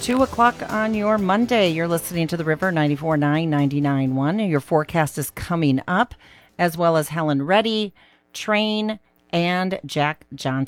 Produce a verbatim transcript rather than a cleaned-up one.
two o'clock on your Monday. You're listening to The River ninety-four point nine, ninety-nine point one. Your forecast is coming up, as well as Helen Reddy, Train, and Jack Johnson.